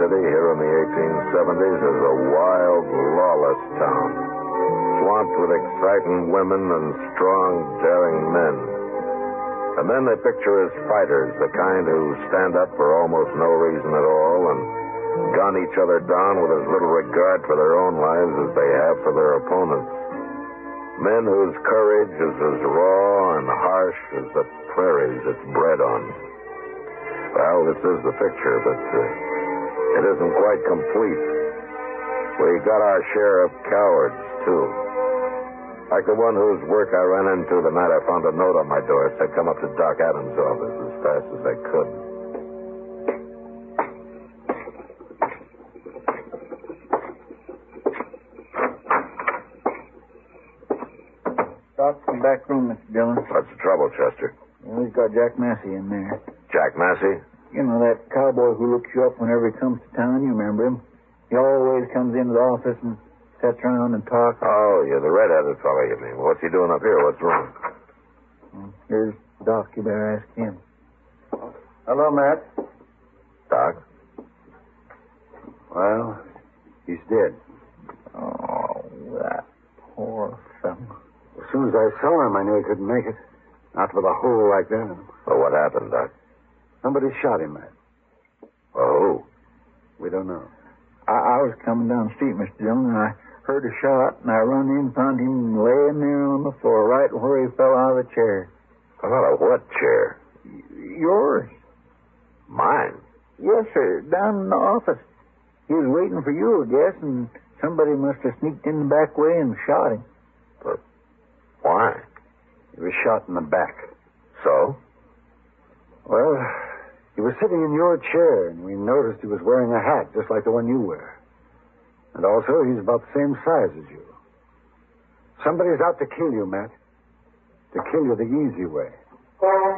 City here in the 1870s is a wild, lawless town, swamped with exciting women and strong, daring men. And then they picture as fighters, the kind who stand up for almost no reason at all and gun each other down with as little regard for their own lives as they have for their opponents. Men whose courage is as raw and harsh as the prairies it's bred on. Well, this is the picture, but it isn't quite complete. We got our share of cowards, too. Like the one whose work I ran into the night I found a note on my door. It said come up to Doc Adams' office as fast as I could. Doc's in the back room, Mr. Dillon. What's the trouble, Chester? Well, we've got Jack Massey in there. Jack Massey? You know, that cowboy who looks you up whenever he comes to town. You remember him. He always comes into the office and sits around and talks. Oh, yeah, the red-headed fellow, you mean. What's he doing up here? What's wrong? Here's Doc. You better ask him. Hello, Matt. Doc? Well, he's dead. Oh, that poor fellow. As soon as I saw him, I knew he couldn't make it. Not with a hole like that. Well, what happened, Doc? Somebody shot him, Matt. Oh, We don't know. I was coming down the street, Mr. Dillon, and I heard a shot, and I run in and found him laying there on the floor, right where he fell out of the chair. out of what chair? Yours. Mine? Yes, sir, down in the office. He was waiting for you, I guess, and somebody must have sneaked in the back way and shot him. But why? He was shot in the back. So? Well, he was sitting in your chair, and we noticed he was wearing a hat just like the one you wear. And also, he's about the same size as you. Somebody's out to kill you, Matt. To kill you the easy way.